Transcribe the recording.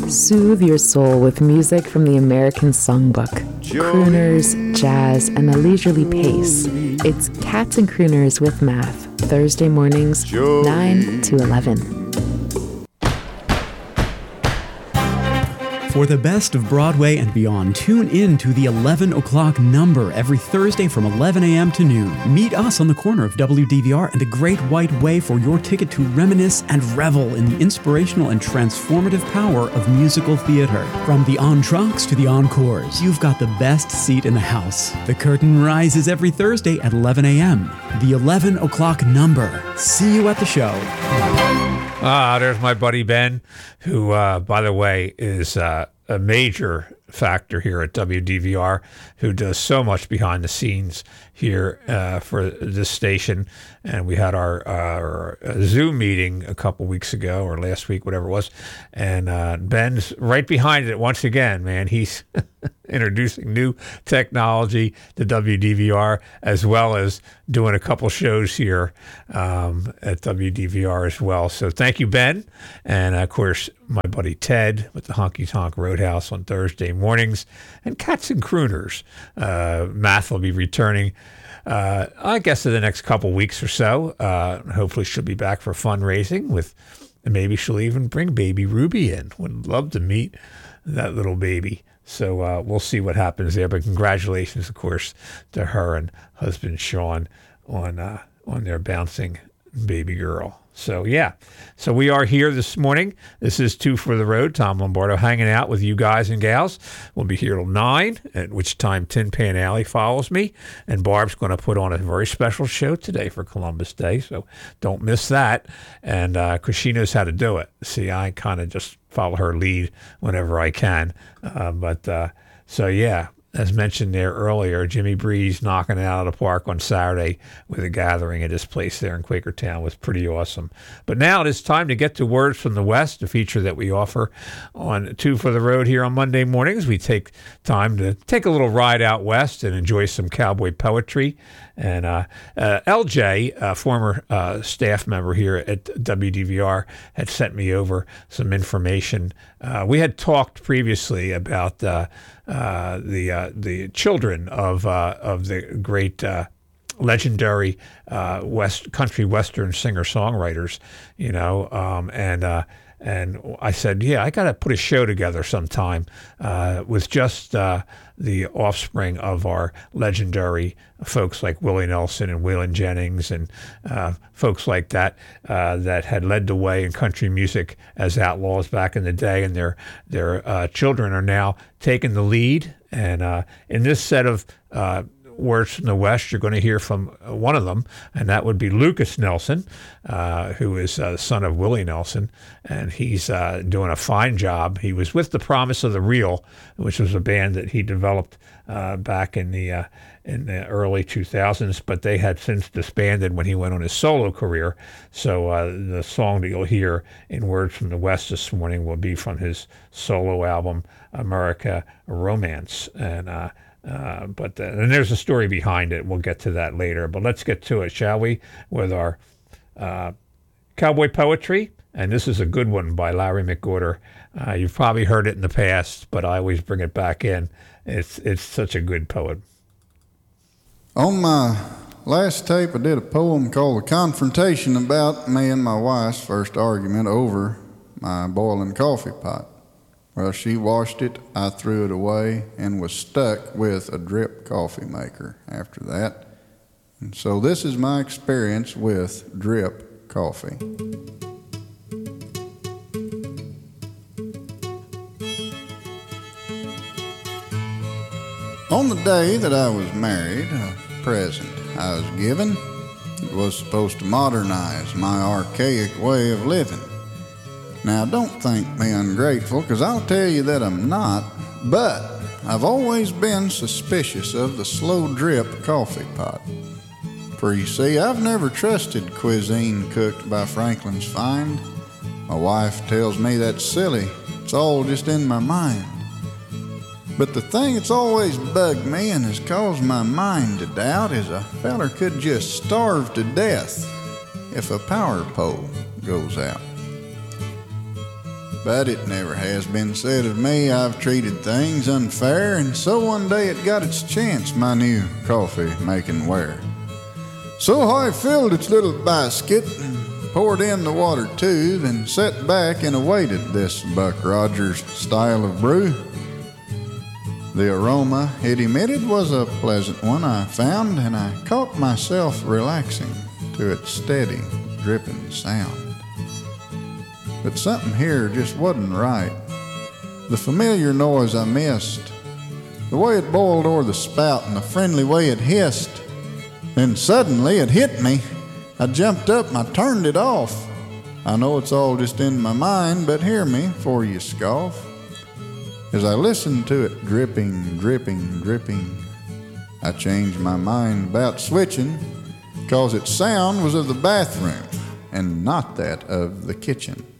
Soothe your soul with music from the American Songbook. Crooners, jazz, and a leisurely pace. It's Cats and Crooners with Math, Thursday mornings, 9 to 11. For the best of Broadway and beyond, tune in to the 11 o'clock number every Thursday from 11 a.m. to noon. Meet us on the corner of WDVR and the Great White Way for your ticket to reminisce and revel in the inspirational and transformative power of musical theater. From the entr'actes to the encores, you've got the best seat in the house. The curtain rises every Thursday at 11 a.m. The 11 o'clock number. See you at the show. There's my buddy Ben, who, by the way, is a major factor here at WDVR, who does so much behind the scenes here for this station. And we had our Zoom meeting a couple weeks ago, or last week, whatever it was. And Ben's right behind it once again, man. He's introducing new technology to WDVR, as well as doing a couple shows here at WDVR as well. So thank you, Ben. And of course, my buddy Ted with the Honky Tonk Roadhouse on Thursday mornings, and Cats and Crooners. Math will be returning, I guess, in the next couple weeks or so. Hopefully she'll be back for fundraising and maybe she'll even bring baby Ruby in. Would love to meet that little baby. So we'll see what happens there. But congratulations, of course, to her and husband Sean on their bouncing baby girl. So, yeah. So we are here this morning. This is Two for the Road. Tom Lombardo hanging out with you guys and gals. We'll be here till 9, at which time Tin Pan Alley follows me. And Barb's going to put on a very special show today for Columbus Day. So don't miss that. And because she knows how to do it. See, I kind of just follow her lead whenever I can. So, yeah. As mentioned there earlier, Jimmy Breeze knocking it out of the park on Saturday with a gathering at his place there in Quakertown was pretty awesome. But now it is time to get to Words from the West, a feature that we offer on Two for the Road here on Monday mornings. We take time to take a little ride out west and enjoy some cowboy poetry. And LJ, a former staff member here at WDVR, had sent me over some information. We had talked previously about the children of the great legendary country western singer-songwriters, and I said, yeah, I got to put a show together sometime with just the offspring of our legendary folks like Willie Nelson and Waylon Jennings and folks like that that had led the way in country music as outlaws back in the day, and their children are now taking the lead. And in this set of Words from the West, you're going to hear from one of them, and that would be Lucas Nelson, who is the son of Willie Nelson, and he's doing a fine job. He was with The Promise of the Real, which was a band that he developed back in the early 2000s, but they had since disbanded when he went on his solo career. So the song that you'll hear in Words from the West this morning will be from his solo album, America Romance. And there's a story behind it. We'll get to that later. But let's get to it, shall we, with our cowboy poetry. And this is a good one by Larry McGorder. You've probably heard it in the past, but I always bring it back in. It's such a good poem. On my last tape, I did a poem called The Confrontation about me and my wife's first argument over my boiling coffee pot. Well, she washed it, I threw it away, and was stuck with a drip coffee maker after that. And so this is my experience with drip coffee. On the day that I was married, a present I was given. It was supposed to modernize my archaic way of living. Now, don't think me ungrateful, because I'll tell you that I'm not, but I've always been suspicious of the slow drip coffee pot. For you see, I've never trusted cuisine cooked by Franklin's Find. My wife tells me that's silly. It's all just in my mind. But the thing that's always bugged me and has caused my mind to doubt is a feller could just starve to death if a power pole goes out. But it never has been said of me I've treated things unfair, and so one day it got its chance, my new coffee-making ware. So I filled its little basket and poured in the water too, then sat back and awaited this Buck Rogers style of brew. The aroma it emitted was a pleasant one, I found, and I caught myself relaxing to its steady, dripping sound. But something here just wasn't right. The familiar noise I missed, the way it boiled o'er the spout and the friendly way it hissed. Then suddenly it hit me. I jumped up and I turned it off. I know it's all just in my mind, but hear me 'fore you scoff. As I listened to it dripping, dripping, dripping, I changed my mind about switching, 'cause its sound was of the bathroom and not that of the kitchen.